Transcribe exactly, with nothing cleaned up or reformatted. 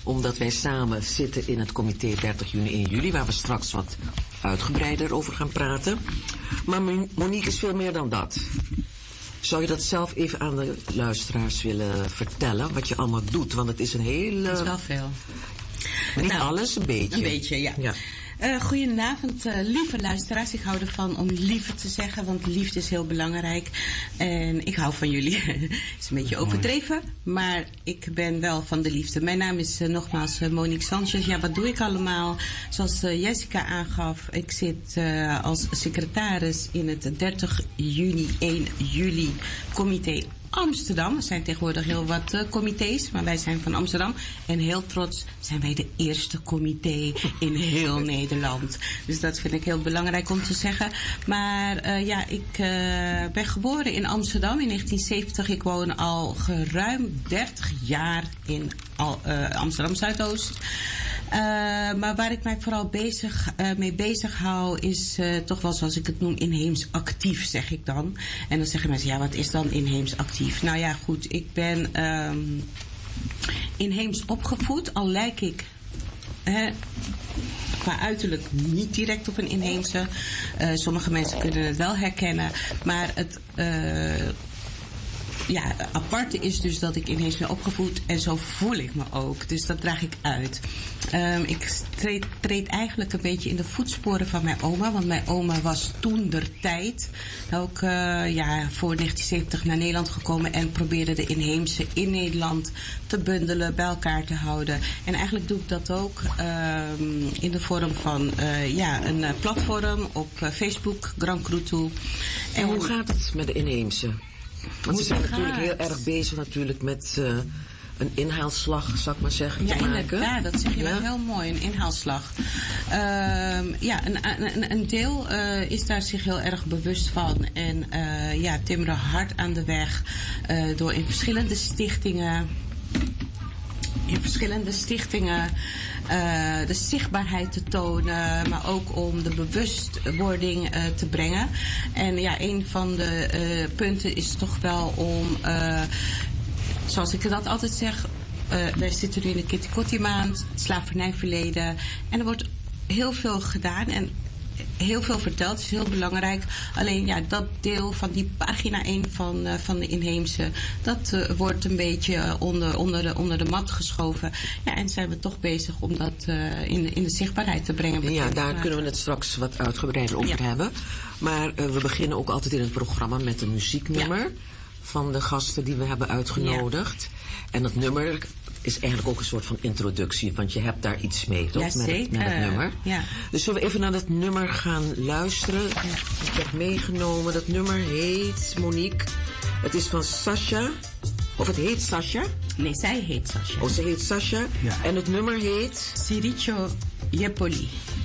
Omdat wij samen zitten in het comité dertig juni en juli, waar we straks wat uitgebreider over gaan praten. Maar Monique is veel meer dan dat. Zou je dat zelf even aan de luisteraars willen vertellen, wat je allemaal doet? Want het is een hele... Het is wel veel. Niet nou, alles, een beetje. Een beetje, ja. ja. Uh, goedenavond, uh, lieve luisteraars. Ik hou ervan om lieve te zeggen, want liefde is heel belangrijk. En ik hou van jullie. Het is een beetje overdreven, maar ik ben wel van de liefde. Mijn naam is uh, nogmaals uh, Monique Sanchez. Ja, wat doe ik allemaal? Zoals uh, Jessica aangaf, ik zit uh, als secretaris in het dertig juni, één juli comité Amsterdam. Er zijn tegenwoordig heel wat uh, comité's, maar wij zijn van Amsterdam. En heel trots zijn wij de eerste comité in heel Nederland. Dus dat vind ik heel belangrijk om te zeggen. Maar uh, ja, ik uh, ben geboren in Amsterdam in negentien zeventig. Ik woon al geruim dertig jaar in al, uh, Amsterdam Zuidoost. Uh, maar waar ik mij vooral bezig, uh, mee bezig hou is uh, toch wel zoals ik het noem inheems actief, zeg ik dan. En dan zeggen mensen, ja, wat is dan inheems actief? Nou ja, goed, ik ben um, inheems opgevoed, al lijk ik hè, qua uiterlijk niet direct op een inheemse. Uh, sommige mensen kunnen het wel herkennen, maar het... Uh, Ja, aparte is dus dat ik ineens ben opgevoed en zo voel ik me ook. Dus dat draag ik uit. Um, ik treed, treed eigenlijk een beetje in de voetsporen van mijn oma. Want mijn oma was toen der tijd ook uh, ja, voor negentien zeventig naar Nederland gekomen. En probeerde de inheemse in Nederland te bundelen, bij elkaar te houden. En eigenlijk doe ik dat ook um, in de vorm van uh, ja, een uh, platform op uh, Facebook, Grand Cru toe. En, en hoe gaat het met de inheemse? Want ze zijn natuurlijk heel erg bezig natuurlijk met uh, een inhaalslag, zou ik maar zeggen, ja, te maken. Inderdaad, dat zeg je ja. wel heel mooi, een inhaalslag. Uh, ja, een, een, een deel uh, is daar zich heel erg bewust van. En uh, ja, timmeren hard aan de weg uh, door in verschillende stichtingen... in verschillende stichtingen uh, de zichtbaarheid te tonen, maar ook om de bewustwording uh, te brengen. En ja, een van de uh, punten is toch wel om, uh, zoals ik dat altijd zeg, uh, wij zitten nu in de Kitty Kotti maand, het slavernijverleden, en er wordt heel veel gedaan en heel veel verteld, is heel belangrijk. Alleen ja, dat deel van die pagina één van, uh, van de inheemse, dat uh, wordt een beetje uh, onder, onder, de, onder de mat geschoven. Ja, en zijn we toch bezig om dat uh, in, in de zichtbaarheid te brengen. Ja, daar kunnen we het straks wat uitgebreider over ja. hebben. Maar uh, we beginnen ook altijd in het programma met een muzieknummer ja. van de gasten die we hebben uitgenodigd. Ja. En dat nummer is eigenlijk ook een soort van introductie, want je hebt daar iets mee, toch? Ja, met, het, met het nummer. Ja. Dus zullen we even naar dat nummer gaan luisteren? Ja. Ik heb meegenomen, dat nummer heet Monique. Het is van Sasha. Of het heet Sasha? Nee, zij heet Sasha. Oh, ze heet Sasha. Ja. En het nummer heet? Siricho Jepoli.